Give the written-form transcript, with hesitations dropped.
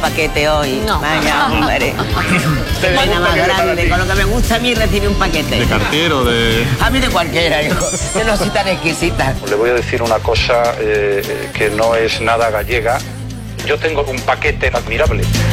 paquete hoy. No. Vaya, hombre. Qué pena más grande. Con lo que me gusta a mí recibir un paquete. ¿De cartero, de...? A mí de cualquiera, hijo. Yo no soy tan exquisita. Le voy a decir una cosa que no es nada gallega. Yo tengo un paquete admirable.